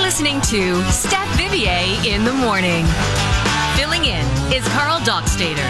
listening to Steph Vivier in the morning. Filling in is Carl Dockstader.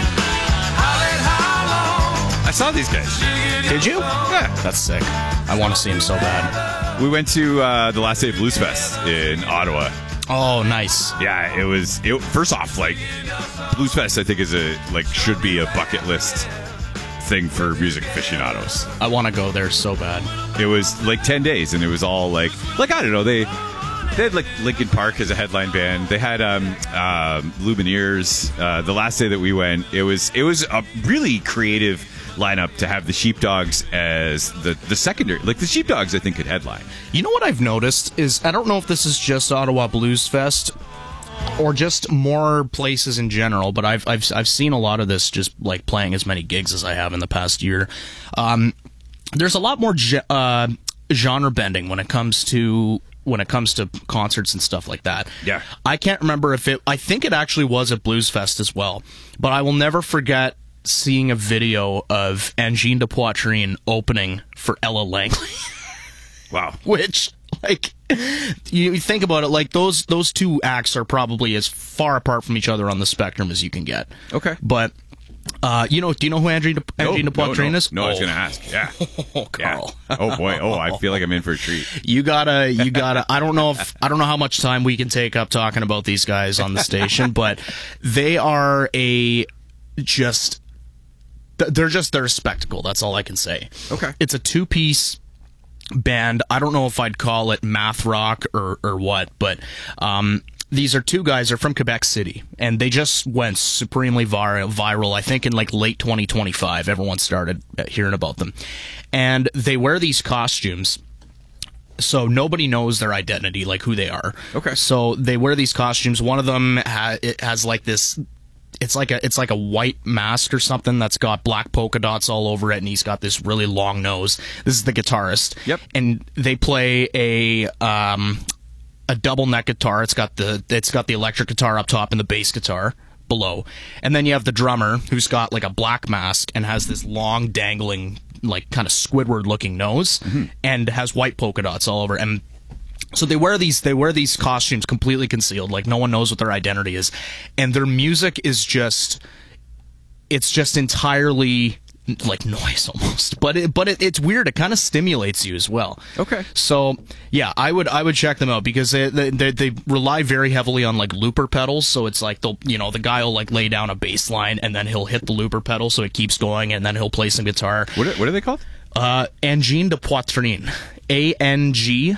I saw these guys. Did you? Yeah. That's sick. I want to see him so bad. We went to the last day of Blues Fest in Ottawa. Oh, nice. Yeah, it was. First off, like, Blues Fest, I think should be a bucket list thing for music aficionados. I want to go there so bad. It was like 10 days, and it was all like I don't know. They had like Linkin Park as a headline band. They had Lumineers. The last day that we went, it was a really creative lineup to have the Sheepdogs as the secondary. Like, the Sheepdogs, I think, could headline. You know what I've noticed is, I don't know if this is just Ottawa Blues Fest or just more places in general, but I've seen a lot of this just like playing as many gigs as I have in the past year. There's a lot more genre bending when it comes to concerts and stuff like that. Yeah. I can't remember I think it actually was at Blues Fest as well, but I will never forget seeing a video of Angine de Poitrine opening for Ella Langley. Wow. Which, like, you think about it, like, those two acts are probably as far apart from each other on the spectrum as you can get. Okay. But, do you know who Angine de Poitrine is? No, I was going to ask. Yeah. Oh, Carl. Yeah. Oh, boy. Oh, I feel like I'm in for a treat. You gotta, I don't know how much time we can take up talking about these guys on the station, but they are they're a spectacle. That's all I can say. Okay. It's a two-piece band. I don't know if I'd call it math rock or what, but these are two guys. They're from Quebec City, and they just went supremely viral. I think in like late 2025, everyone started hearing about them. And they wear these costumes, so nobody knows their identity, like who they are. Okay. So they wear these costumes. One of them has like this. It's like a white mask or something that's got black polka dots all over it, and he's got this really long nose. This is the guitarist. Yep. And they play a double neck guitar. It's got the electric guitar up top and the bass guitar below. And then you have the drummer who's got like a black mask and has this long dangling, like, kind of Squidward looking nose, and has white polka dots all over. And so they wear these costumes completely concealed, like no one knows what their identity is, and their music is just entirely like noise almost, but it's weird. It kind of stimulates you as well. Okay. So yeah, I would check them out because they rely very heavily on like looper pedals. So it's like the guy will like lay down a bass line and then he'll hit the looper pedal so it keeps going, and then he'll play some guitar. What are they called? Angine de Poitrine. ANGINE.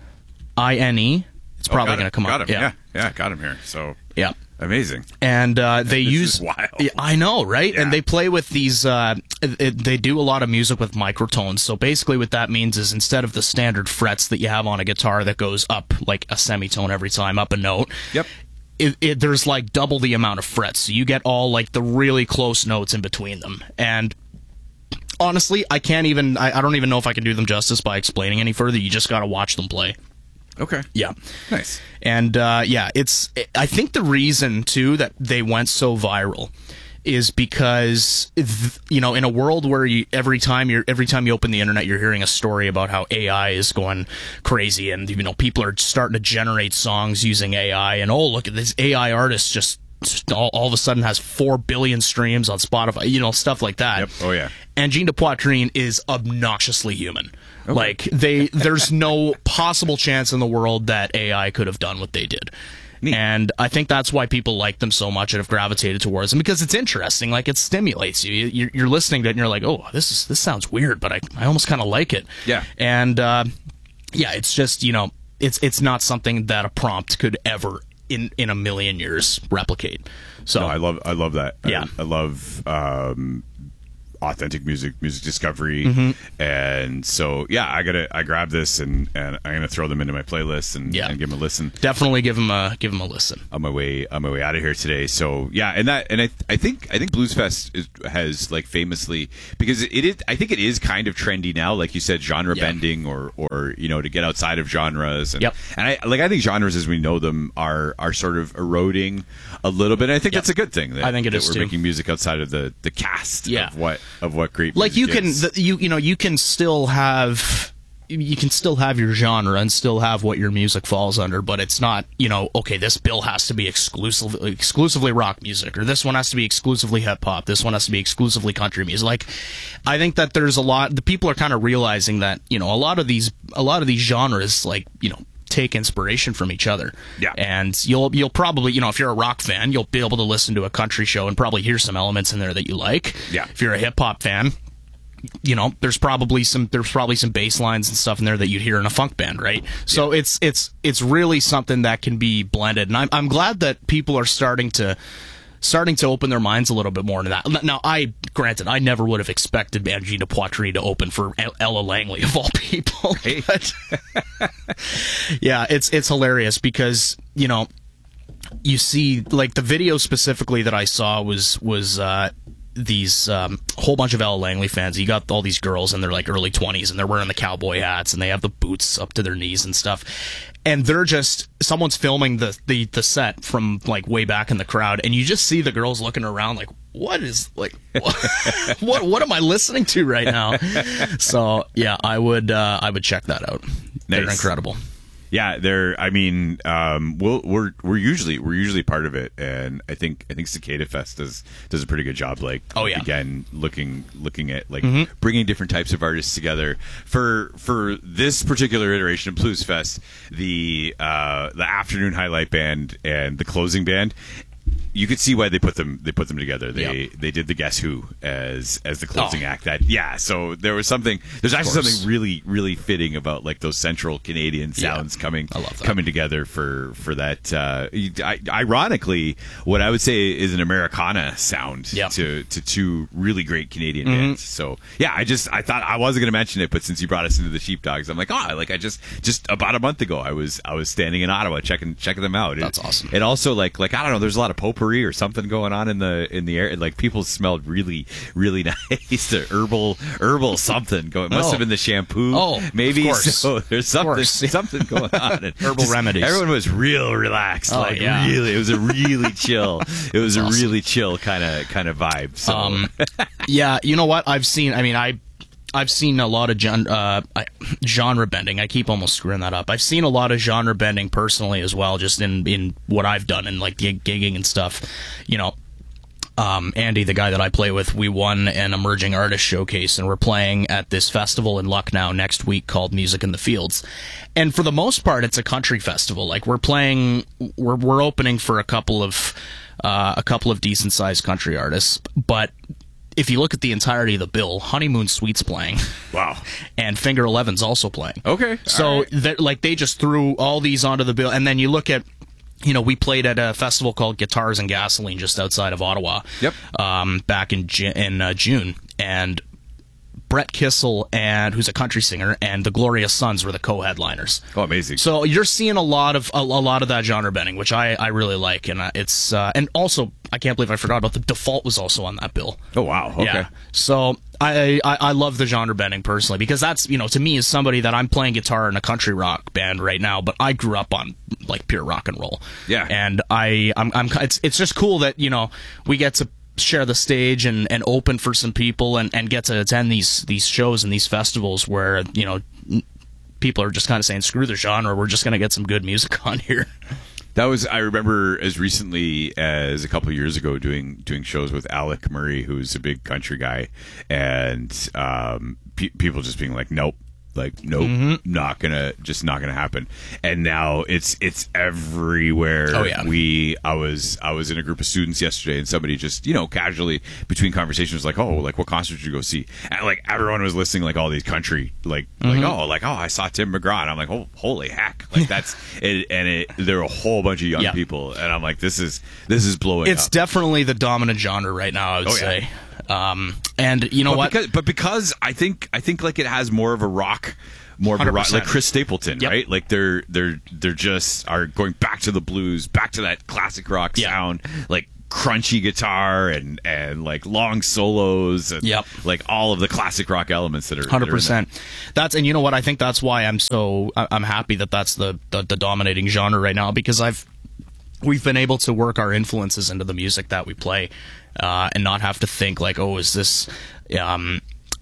It's probably going to come up. up. Yeah, got him here. So yeah, amazing. And they this use is wild. I know, right? Yeah. And they play with these. They do a lot of music with microtones. So basically, what that means is instead of the standard frets that you have on a guitar that goes up like a semitone every time, up a note. Yep. There's like double the amount of frets, so you get all like the really close notes in between them. And honestly, I don't even know if I can do them justice by explaining any further. You just got to watch them play. Okay. Yeah. Nice. And I think the reason too that they went so viral is because in a world where every time you open the internet, you're hearing a story about how AI is going crazy, and people are starting to generate songs using AI, and look at this AI artist just all of a sudden has 4 billion streams on Spotify, stuff like that. Yep. Oh yeah. Angine de Poitrine is obnoxiously human. Okay. Like there's no possible chance in the world that AI could have done what they did. Neat. And I think that's why people like them so much and have gravitated towards them, because it's interesting. Like, it stimulates you. You're listening to it and you're like, oh, this sounds weird, but I almost kind of like it. Yeah. And it's just it's not something that a prompt could ever in a million years replicate. So no, I love that. Yeah. I love authentic music discovery, and so I grab this and I'm gonna throw them into my playlist and give them a listen. Definitely give them a listen on my way out of here today. So I think Blues Fest has like famously, because I think it is kind of trendy now, like you said, genre bending or to get outside of genres, and I think genres as we know them are sort of eroding a little bit. And I think that's a good thing. I think we're making music outside of the cast of what great like music you can is. you can still have you can still have your genre and still have what your music falls under, but it's not, okay, this bill has to be exclusively rock music, or this one has to be exclusively hip hop, this one has to be exclusively country music. Like, I think that there's the people are kind of realizing that, a lot of these genres, like, take inspiration from each other. Yeah. And you'll probably, if you're a rock fan, you'll be able to listen to a country show and probably hear some elements in there that you like. Yeah. If you're a hip hop fan, there's probably some bass lines and stuff in there that you'd hear in a funk band, right? So it's really something that can be blended, and I'm glad that people are starting to open their minds a little bit more into that. Now, I never would have expected Angina Poitrine to open for Ella Langley of all people. But, yeah, it's hilarious because you see, like, the video specifically that I saw was these whole bunch of Ella Langley fans. You got all these girls in their like early 20s, and they're wearing the cowboy hats, and they have the boots up to their knees and stuff. And they're just, someone's filming the set from like way back in the crowd, and you just see the girls looking around like, what am I listening to right now? So yeah, I would check that out. Nice. They're incredible. Yeah, we're usually part of it, and I think Cicada Fest does a pretty good job. Like, oh yeah, again, looking at like bringing different types of artists together. For this particular iteration of Blues Fest, the afternoon highlight band and the closing band, you could see why they put them together. They did the Guess Who as the closing act. So there's actually something really, really fitting about like those central Canadian sounds coming together for that. Ironically, what I would say is an Americana sound to two really great Canadian bands. So yeah, I thought I wasn't going to mention it, but since you brought us into the Sheepdogs, I'm like, I just about a month ago I was standing in Ottawa checking them out. That's awesome. And also like I don't know, there's a lot of potpourri or something going on in the air. Like, people smelled really, really nice. The herbal something going. Must have been the shampoo. Oh, maybe. Of course. So there's something going on. And herbal remedies. Everyone was real relaxed. Really, it was a really chill. It was a really chill kind of vibe. So. Yeah, you know what? I've seen a lot of genre bending. I keep almost screwing that up. I've seen a lot of genre bending personally as well, just in what I've done and like the gigging and stuff. Andy, the guy that I play with, we won an emerging artist showcase, and we're playing at this festival in Lucknow next week called Music in the Fields. And for the most part, it's a country festival. Like, we're opening for a couple of decent sized country artists, but if you look at the entirety of the bill, Honeymoon Suite's playing. Wow. And Finger Eleven's also playing. Okay. So they just threw all these onto the bill, and then you look at, we played at a festival called Guitars and Gasoline just outside of Ottawa. Yep. Back in June, and Brett Kissel, who's a country singer, and the Glorious Sons were the co-headliners. Oh, amazing! So you're seeing a lot of that genre bending, which I really like, and it's and also I can't believe I forgot about the Default was also on that bill. Oh wow! Okay. Yeah. So I love the genre bending personally, because that's, to me, as somebody that I'm playing guitar in a country rock band right now, but I grew up on like pure rock and roll. Yeah. And it's just cool that we get to share the stage and open for some people and get to attend these shows and these festivals where people are just kind of saying, screw the genre, we're just going to get some good music on here. That was, I remember as recently as a couple of years ago doing shows with Alec Murray, who's a big country guy, and people just being like, nope, not gonna happen. And now it's everywhere. Oh yeah. I was in a group of students yesterday, and somebody just casually between conversations was like, oh, like, what concert did you go see? And like everyone was listing like all these country I saw Tim McGraw, and I'm like, oh, holy heck, like that's it. And there are a whole bunch of young people, and I'm like, this is blowing up. It's definitely the dominant genre right now, I would say. And you know what? Because I think like it has more of a rock, like Chris Stapleton, right? Like they're just are going back to the blues, back to that classic rock sound, like crunchy guitar and like long solos and like all of the classic rock elements that are 100%. That's, and you know what? I think that's why I'm happy that that's the dominating genre right now, because we've been able to work our influences into the music that we play, and not have to think like, oh, is this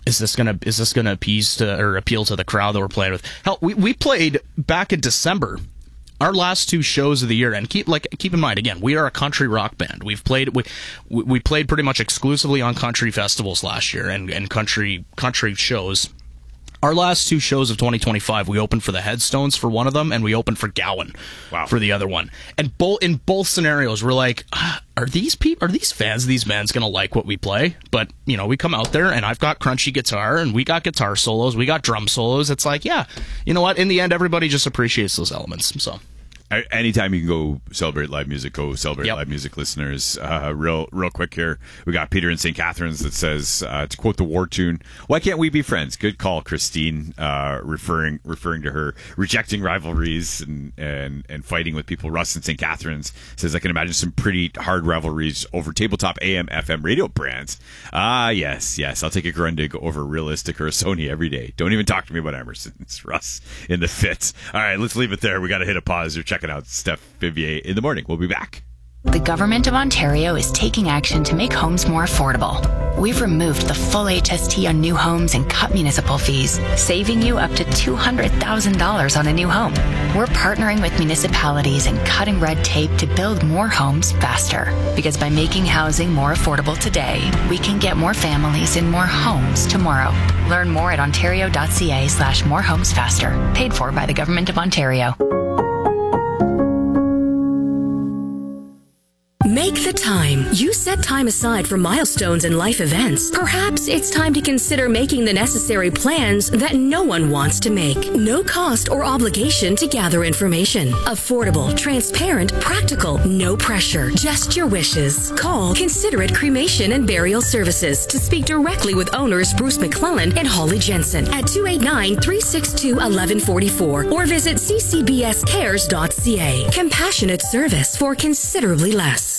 is this gonna appeal to the crowd that we're playing with? Hell, we played back in December. Our last 2 shows of the year, and keep in mind, again, we are a country rock band. We played pretty much exclusively on country festivals last year and country shows. Our last 2 shows of 2025, we opened for the Headstones for one of them, and we opened for Gowan for the other one. And in both scenarios, we're like, are these fans of these bands going to like what we play? But, we come out there, and I've got crunchy guitar, and we got guitar solos, we got drum solos. It's like, yeah, you know what? In the end, everybody just appreciates those elements, so... Anytime you can go celebrate live music, go celebrate live music, listeners. Real quick here. We got Peter in St. Catharines that says, to quote the war tune, "Why can't we be friends?" Good call, Christine, referring to her rejecting rivalries and fighting with people. Russ in St. Catharines says, "I can imagine some pretty hard rivalries over tabletop AM, FM radio brands." Yes. I'll take a Grundig over Realistic or a Sony every day. Don't even talk to me about Emerson. It's Russ in the fits. All right, let's leave it there. We got to hit a pause. You're checking out Steph Vivier in the morning. We'll be back. The Government of Ontario is taking action to make homes more affordable. We've removed the full HST on new homes and cut municipal fees, saving you up to $200,000 on a new home. We're partnering with municipalities and cutting red tape to build more homes faster. Because by making housing more affordable today, we can get more families in more homes tomorrow. Learn more at ontario.ca/morehomesfaster. Paid for by the Government of Ontario. Make the time. You set time aside for milestones and life events. Perhaps it's time to consider making the necessary plans that no one wants to make. No cost or obligation to gather information. Affordable, transparent, practical, no pressure. Just your wishes. Call Considerate Cremation and Burial Services to speak directly with owners Bruce McClellan and Holly Jensen at 289-362-1144 or visit ccbscares.ca. Compassionate service for considerably less.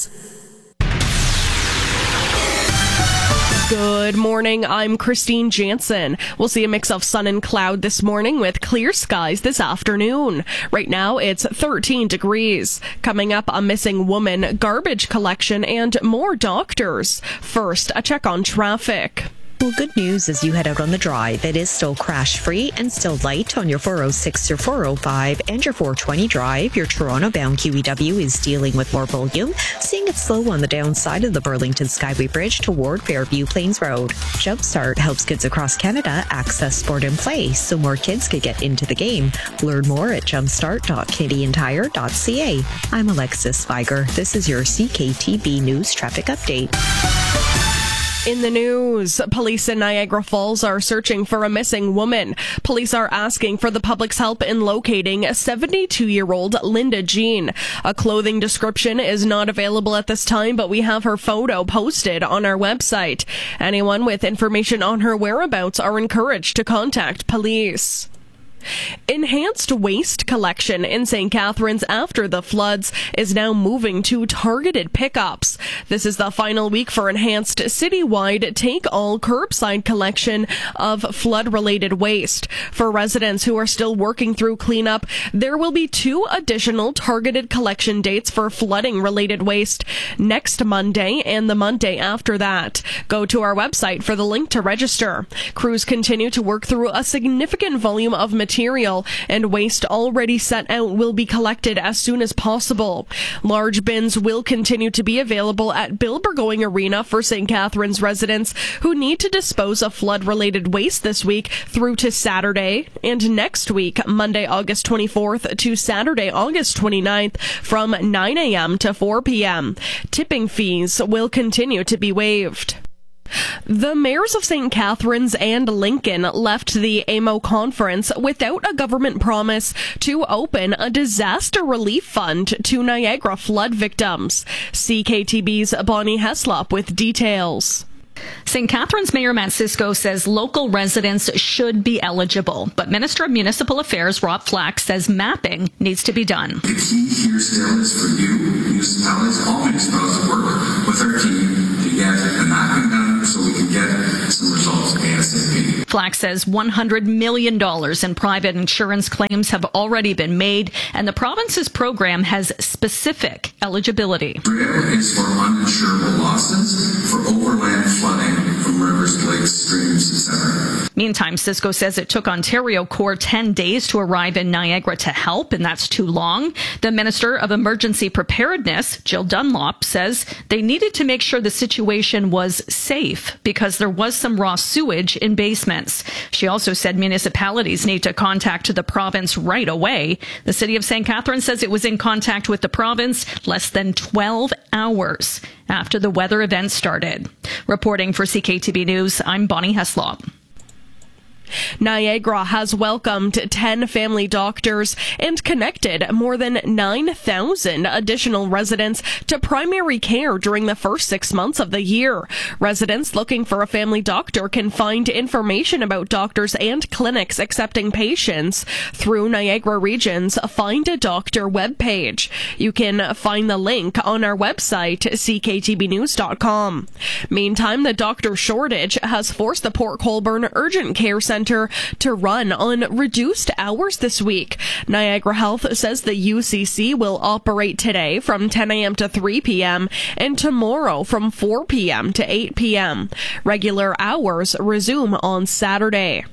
Good morning, I'm Christine Jansen. We'll see a mix of sun and cloud this morning with clear skies this afternoon. Right now it's 13 degrees. Coming up, a missing woman, garbage collection, and more doctors. First, a check on traffic. Well, good news as you head out on the drive. It is still crash-free and still light on your 406, your 405, and your 420 drive. Your Toronto-bound QEW is dealing with more volume, seeing it slow on the downside of the Burlington Skyway Bridge toward Fairview Plains Road. Jumpstart helps kids across Canada access sport and play so more kids could get into the game. Learn more at jumpstart.canadiantire.ca. I'm Alexis Viger. This is your CKTB News Traffic Update. In the news, police in Niagara Falls are searching for a missing woman. Police are asking for the public's help in locating 72-year-old Linda Jean. A clothing description is not available at this time, but we have her photo posted on our website. Anyone with information on her whereabouts are encouraged to contact police. Enhanced waste collection in St. Catharines after the floods is now moving to targeted pickups. This is the final week for enhanced citywide take-all curbside collection of flood-related waste. For residents who are still working through cleanup, there will be 2 additional targeted collection dates for flooding-related waste next Monday and the Monday after that. Go to our website for the link to register. Crews continue to work through a significant volume of material, and waste already set out will be collected as soon as possible. Large bins will continue to be available at Bill Burgoyne Arena for St. Catharines residents who need to dispose of flood-related waste this week through to Saturday, and next week, Monday, August 24th to Saturday, August 29th from 9 a.m. to 4 p.m. Tipping fees will continue to be waived. The mayors of St. Catharines and Lincoln left the AMO conference without a government promise to open a disaster relief fund to Niagara flood victims. CKTB's Bonnie Heslop with details. St. Catharines Mayor Matt Cisco says local residents should be eligible, but Minister of Municipal Affairs Rob Flack says mapping needs to be done. The key here still is for you, municipalities, all municipalities to work with our team to get the mapping done so we can get some results ASAP. Flack says $100 million in private insurance claims have already been made, and the province's program has specific eligibility. Trail is for uninsurable losses for overland flooding from rivers to Lake streams, etc. Meantime, Cisco says it took Ontario Corps 10 days to arrive in Niagara to help, and that's too long. The Minister of Emergency Preparedness, Jill Dunlop, says they needed to make sure the situation was safe because there was some raw sewage in basements. She also said municipalities need to contact the province right away. The city of St. Catharines says it was in contact with the province less than 12 hours after the weather event started. Reporting for CKTB News, I'm Bonnie Heslop. Niagara has welcomed 10 family doctors and connected more than 9,000 additional residents to primary care during the first 6 months of the year. Residents looking for a family doctor can find information about doctors and clinics accepting patients through Niagara Region's Find a Doctor webpage. You can find the link on our website, cktbnews.com. Meantime, the doctor shortage has forced the Port Colborne Urgent Care Centre to run on reduced hours this week. Niagara Health says the UCC will operate today from 10 a.m. to 3 p.m. and tomorrow from 4 p.m. to 8 p.m. Regular hours resume on Saturday.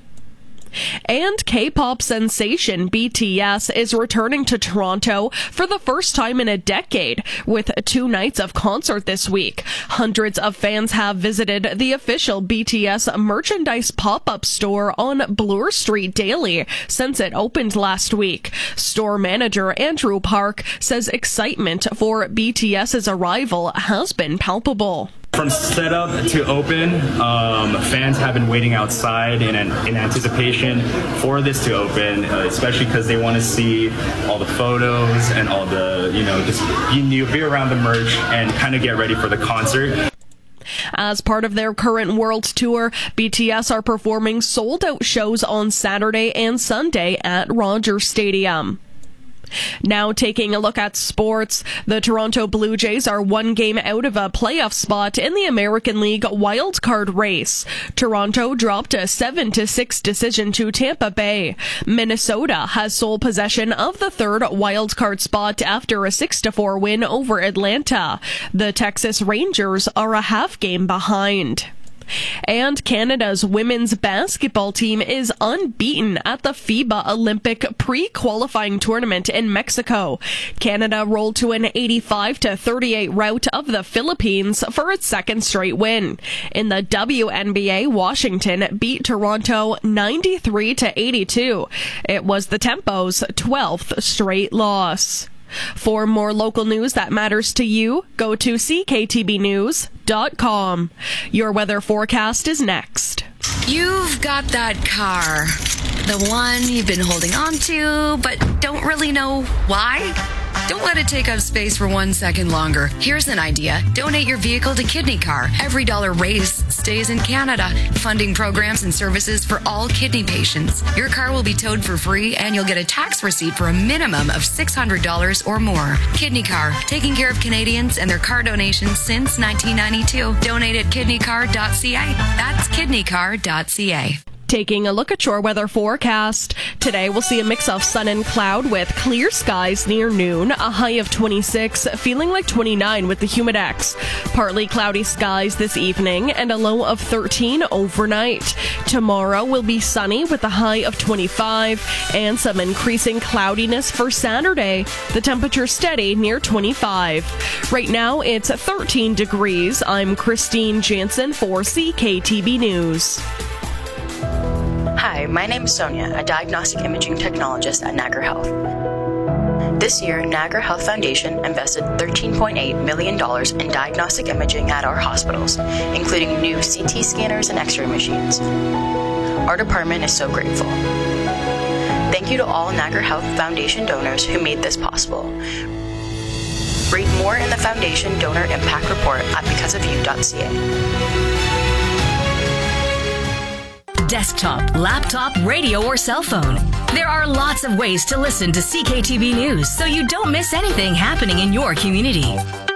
And K-pop sensation BTS is returning to Toronto for the first time in a decade with 2 nights of concert this week. Hundreds of fans have visited the official BTS merchandise pop-up store on Bloor Street daily since it opened last week. Store manager Andrew Park says excitement for BTS's arrival has been palpable. From setup to open, fans have been waiting outside in anticipation for this to open, especially because they want to see all the photos and all the, just be around the merch and kind of get ready for the concert. As part of their current world tour, BTS are performing sold-out shows on Saturday and Sunday at Rogers Stadium. Now taking a look at sports, the Toronto Blue Jays are 1 game out of a playoff spot in the American League wildcard race. Toronto dropped a 7-6 decision to Tampa Bay. Minnesota has sole possession of the third wildcard spot after a 6-4 win over Atlanta. The Texas Rangers are a half game behind. And Canada's women's basketball team is unbeaten at the FIBA Olympic pre-qualifying tournament in Mexico. Canada rolled to an 85-38 rout of the Philippines for its second straight win. In the WNBA, Washington beat Toronto 93-82. It was the Tempo's 12th straight loss. For more local news that matters to you, go to cktbnews.com. Your weather forecast is next. You've got that car, the one you've been holding on to, but don't really know why. Don't let it take up space for 1 second longer. Here's an idea. Donate your vehicle to Kidney Car. Every dollar raised stays in Canada, funding programs and services for all kidney patients. Your car will be towed for free, and you'll get a tax receipt for a minimum of $600 or more. Kidney Car, taking care of Canadians and their car donations since 1992. Donate at kidneycar.ca. That's kidneycar.ca. Taking a look at your weather forecast. Today we'll see a mix of sun and cloud with clear skies near noon, a high of 26, feeling like 29 with the Humidex. Partly cloudy skies this evening and a low of 13 overnight. Tomorrow will be sunny with a high of 25 and some increasing cloudiness for Saturday. The temperature steady near 25. Right now it's 13 degrees. I'm Christine Jansen for CKTB News. Hi, my name is Sonia, a diagnostic imaging technologist at Niagara Health. This year, Niagara Health Foundation invested $13.8 million in diagnostic imaging at our hospitals, including new CT scanners and X-ray machines. Our department is so grateful. Thank you to all Niagara Health Foundation donors who made this possible. Read more in the Foundation Donor Impact Report at becauseofyou.ca. Desktop, laptop, radio, or cell phone. There are lots of ways to listen to CKTB News so you don't miss anything happening in your community.